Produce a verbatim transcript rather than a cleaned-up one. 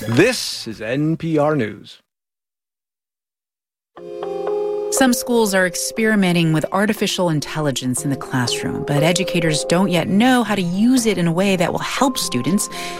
This is N P R News. Some schools are experimenting with artificial intelligence in the classroom, but educators don't yet know how to use it in a way that will help students.